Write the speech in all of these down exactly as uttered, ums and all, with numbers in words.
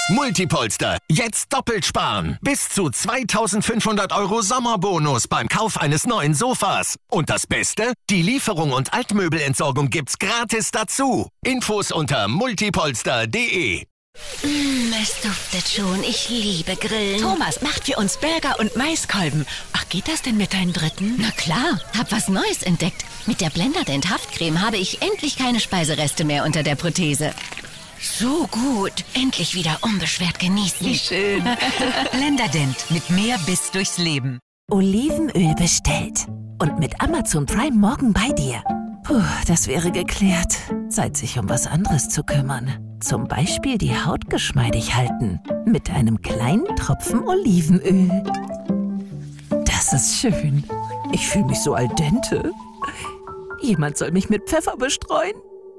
Multipolster, jetzt doppelt sparen. Bis zu zweitausendfünfhundert Euro Sommerbonus beim Kauf eines neuen Sofas. Und das Beste? Die Lieferung und Altmöbelentsorgung gibt's gratis dazu. Infos unter multipolster punkt de. Mm, es duftet schon. Ich liebe Grillen. Thomas macht für uns Burger und Maiskolben. Ach, geht das denn mit deinen Dritten? Na klar, hab was Neues entdeckt. Mit der Blenderdent Haftcreme habe ich endlich keine Speisereste mehr unter der Prothese. So gut. Endlich wieder unbeschwert genießen. Wie schön. Blenderdent mit mehr Biss durchs Leben. Olivenöl bestellt. Und mit Amazon Prime morgen bei dir. Puh, das wäre geklärt. Zeit, sich um was anderes zu kümmern. Zum Beispiel die Haut geschmeidig halten. Mit einem kleinen Tropfen Olivenöl. Das ist schön. Ich fühle mich so al dente. Jemand soll mich mit Pfeffer bestreuen.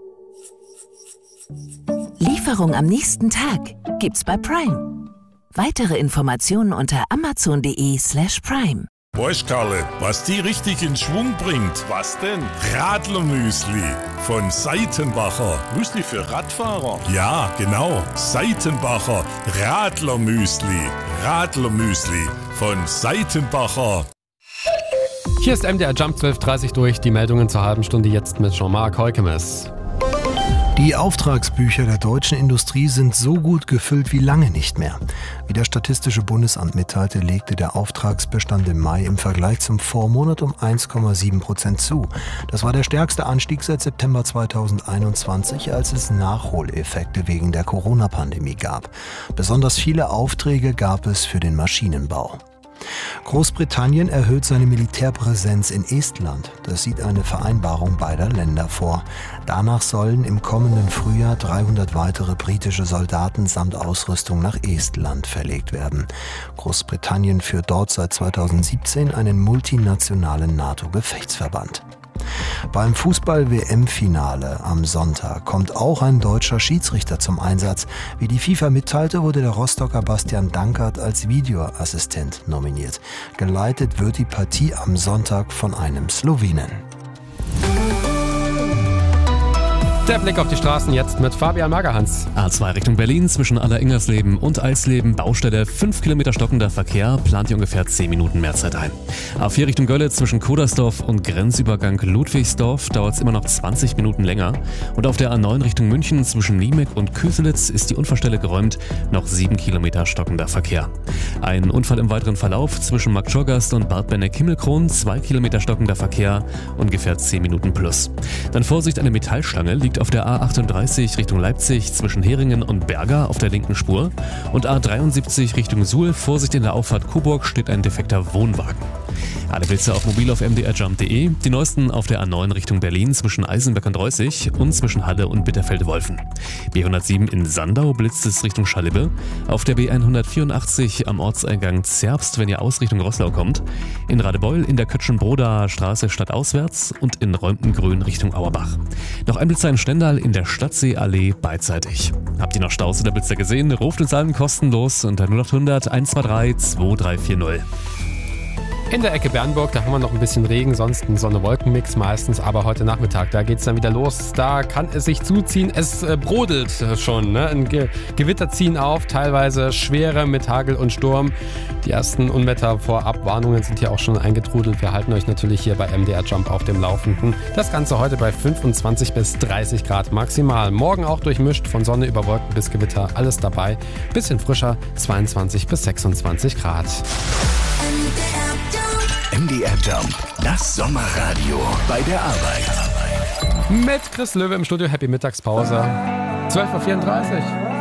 Lieferung am nächsten Tag gibt's bei Prime. Weitere Informationen unter amazon punkt de slash prime. Weißt Karle, was die richtig in Schwung bringt? Was denn? Radlermüsli von Seitenbacher. Müsli für Radfahrer? Ja, genau. Seitenbacher Radlermüsli. Radlermüsli von Seitenbacher. Hier ist M D R Jump zwölf Uhr dreißig durch. Die Meldungen zur halben Stunde jetzt mit Jean-Marc Heukemes. Die Auftragsbücher der deutschen Industrie sind so gut gefüllt wie lange nicht mehr. Wie das Statistische Bundesamt mitteilte, legte der Auftragsbestand im Mai im Vergleich zum Vormonat um eins Komma sieben Prozent zu. Das war der stärkste Anstieg seit September zweitausendeinundzwanzig, als es Nachholeffekte wegen der Corona-Pandemie gab. Besonders viele Aufträge gab es für den Maschinenbau. Großbritannien erhöht seine Militärpräsenz in Estland. Das sieht eine Vereinbarung beider Länder vor. Danach sollen im kommenden Frühjahr dreihundert weitere britische Soldaten samt Ausrüstung nach Estland verlegt werden. Großbritannien führt dort seit zweitausendsiebzehn einen multinationalen NATO-Gefechtsverband. Beim Fußball-W M-Finale am Sonntag kommt auch ein deutscher Schiedsrichter zum Einsatz. Wie die FIFA mitteilte, wurde der Rostocker Bastian Dankert als Videoassistent nominiert. Geleitet wird die Partie am Sonntag von einem Slowenen. Der Blick auf die Straßen jetzt mit Fabian Magerhans. A zwei Richtung Berlin zwischen Alleringersleben und Eisleben, Baustelle, fünf Kilometer stockender Verkehr, plant ihr ungefähr zehn Minuten mehr Zeit ein. A vier Richtung Gölle zwischen Kodersdorf und Grenzübergang Ludwigsdorf dauert es immer noch zwanzig Minuten länger. Und auf der A neun Richtung München zwischen Niemek und Köselitz ist die Unfallstelle geräumt, noch sieben Kilometer stockender Verkehr. Ein Unfall im weiteren Verlauf zwischen Marktschorgast und Bad Benneck-Himmelkron, zwei Kilometer stockender Verkehr, ungefähr zehn Minuten plus. Dann Vorsicht, eine Metallstange liegt auf der A achtunddreißig Richtung Leipzig zwischen Heringen und Berger auf der linken Spur und A dreiundsiebzig Richtung Suhl, Vorsicht in der Auffahrt Coburg, steht ein defekter Wohnwagen. Alle Blitze auf mobil auf m d r jump punkt de, die neuesten auf der A neun Richtung Berlin zwischen Eisenberg und Reußig und zwischen Halle und Bitterfeld-Wolfen. B hundertsieben in Sandau blitzt es Richtung Schallibbe, auf der B hundertvierundachtzig am Ortseingang Zerbst, wenn ihr aus Richtung Roßlau kommt, in Radebeul in der Kötschenbrodaer Straße stadtauswärts und in Räumpengrün Richtung Auerbach. Noch ein Blitzer in Stendal in der Stadtseeallee beidseitig. Habt ihr noch Staus oder Blitzer gesehen? Ruft uns allen kostenlos unter null acht hundert eins zwei drei zwei drei vier null. In der Ecke Bernburg, da haben wir noch ein bisschen Regen, sonst ein Sonne-Wolken-Mix meistens, aber heute Nachmittag, da geht es dann wieder los. Da kann es sich zuziehen, es äh, brodelt schon, ne? Ein Ge- Gewitter ziehen auf, teilweise schwere mit Hagel und Sturm. Die ersten Unwetter-Vorabwarnungen sind hier auch schon eingetrudelt. Wir halten euch natürlich hier bei M D R Jump auf dem Laufenden. Das Ganze heute bei fünfundzwanzig bis dreißig Grad maximal. Morgen auch durchmischt von Sonne über Wolken bis Gewitter, alles dabei. Bisschen frischer, zweiundzwanzig bis sechsundzwanzig Grad. M D R Jump, das Sommerradio bei der Arbeit. Mit Chris Löwe im Studio, Happy Mittagspause. zwölf Uhr vierunddreißig.